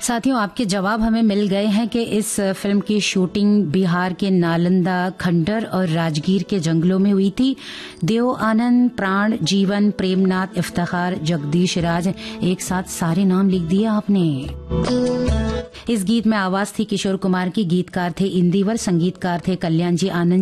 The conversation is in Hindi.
साथियों, आपके जवाब हमें मिल गए हैं कि इस फिल्म की शूटिंग बिहार के नालंदा, खंडर और राजगीर के जंगलों में हुई थी। देव आनंद, प्राण, जीवन, प्रेमनाथ, इफ्तिखार, जगदीश राज, एक साथ सारे नाम लिख दिए आपने। इस गीत में आवाज थी किशोर कुमार की, गीतकार थे इंदिवर, संगीतकार थे कल्याण जी आनंद